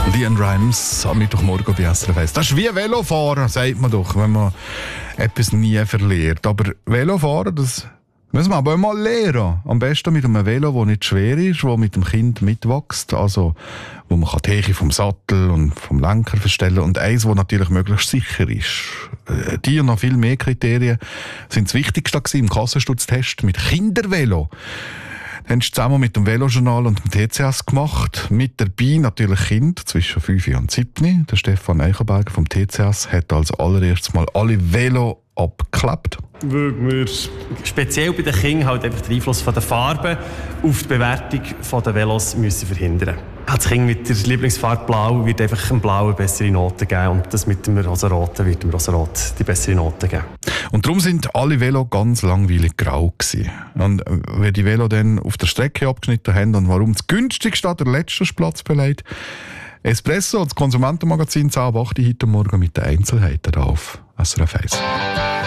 Leanne Rimes am Mittwochmorgen bei SRF 1. Das ist wie Velofahren, sagt man doch, wenn man etwas nie verliert. Aber Velofahren, das müssen wir aber mal lernen. Am besten mit einem Velo, das nicht schwer ist, das mit dem Kind mitwächst. Also, wo man die Höhe vom Sattel und vom Lenker verstellen und eins, das natürlich möglichst sicher ist. Die und noch viel mehr Kriterien sind das Wichtigste im Kassenstutztest mit Kindervelo. Das haben sie zusammen mit dem Velojournal und dem TCS gemacht. Mit dabei natürlich Kinder zwischen 5 und 7. Der Stefan Eichenberger vom TCS hat als allererstes mal alle Velo abgeklebt. Weil wir speziell bei den Kindern halt einfach den Einfluss von der Farbe auf die Bewertung der Velos müssen verhindern. Das Kind mit der Lieblingsfarbe Blau wird einfach dem Blauen bessere Noten geben und das mit dem Rosaroten wird dem Rosarot die bessere Noten geben. Und darum sind alle Velo ganz langweilig grau gewesen. Und wenn die Velo dann auf der Strecke abgeschnitten haben und warum das günstigste der letzten Platz belegt, Espresso, das Konsumentenmagazin, 10 ab 8 heute Morgen mit den Einzelheiten auf SRF 1.